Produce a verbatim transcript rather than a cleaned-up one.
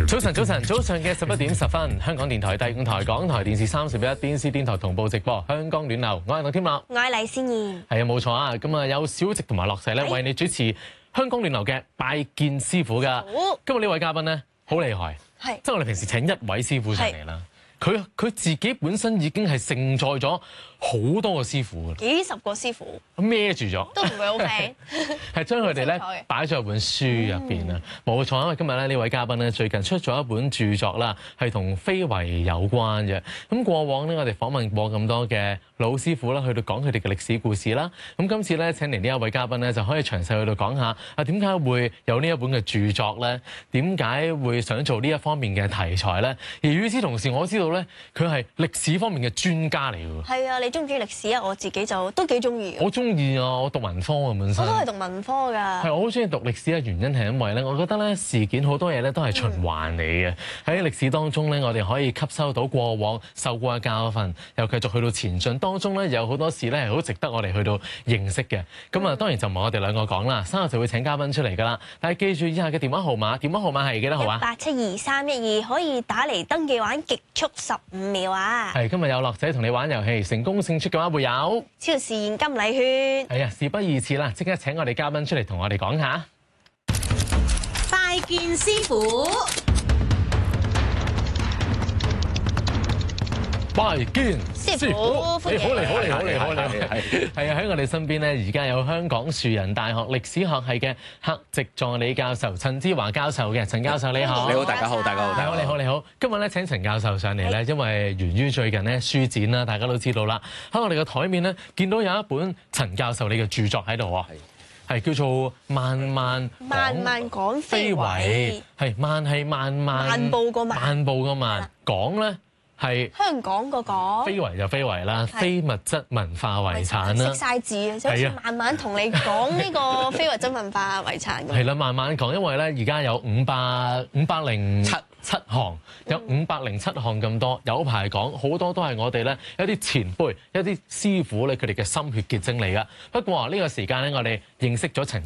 早晨，早晨，早上嘅十一點十分，香港電台第五台、港台電視三十一、電視電台同步直播《香港暖流》。我係劉添樂， 我係黎先燕。 係啊，冇錯啊。咁啊，有小直同埋樂仔咧，為你主持《香港暖流》嘅拜見師傅㗎。今日呢位嘉賓咧，好厲害，係即係我哋平時請一位師傅上嚟啦。佢佢自己本身已經係承載咗好多個師傅嘅， 幾十個師傅孭住咗， 都唔會好肥， 係將佢哋咧擺咗入本書入邊啊！冇錯，因為今日咧呢位嘉賓咧最近出咗一本著作啦，係同非遺有關嘅。咁過往咧我哋訪問過咁多嘅老師傅啦，去到講佢哋嘅歷史故事啦。咁今次咧請嚟呢一位嘉賓咧，就可以詳細去到講下啊點解會有呢一本嘅著作咧？點解會想做呢一方面嘅題材咧？而與此同時，我知道咧佢係歷史方面嘅專家嚟㗎。 係啊，你中唔中意歷史啊？我自己就都幾中意。 我中意啊！我讀文科啊，本身。 我都係讀文科㗎。 係，我好中意讀歷史嘅原因係因為咧，我覺得咧事件好多嘢咧都係循環嚟嘅。喺歷史當中咧，我哋可以吸收到過往受過嘅教訓，又繼續去到前進當中咧，有好多事咧係好值得我哋去到認識嘅。咁啊，當然就唔係我哋兩個講啦，稍後就會請嘉賓出嚟㗎啦。但係記住以下嘅電話號碼，電話號碼係幾多號啊？ 八七二三一二可以打嚟登記玩極速十五秒啊！ 係，今日有樂仔同你玩遊戲，成功勝出嘅話會有超市現金禮券。 係啊，事不宜遲啦，即刻請我哋嘉賓出嚟同我哋講下。 拜見師傅， 拜見師傅， 你好，你好，你好，你好，你好， 係係啊！喺我哋身邊咧，而家有香港樹仁大學歷史學系嘅客席助理教授陳志華教授嘅。陳教授你好， 你好，大家好，大家好， 你好，你好，你好。今日咧請陳教授上嚟咧，因為源於最近咧書展啦，大家都知道啦。喺我哋嘅台面咧，見到有一本陳教授你嘅著作喺度喎，係叫做《漫漫漫漫講非遺》， 係漫係漫漫漫步個漫， 漫步個漫，講咧。係香港個講非遺就非遺啦，非物質文化遺產啦。 識晒字啊，就好似慢慢同你講呢個非物質文化遺產咁。 係啦，慢慢講，因為咧而家有五百五百零七七項，有五百零七項咁多，有排講，好多都係我哋咧一啲前輩、一啲師傅咧佢哋嘅心血結晶嚟噶。不過呢個時間咧，我哋認識咗陳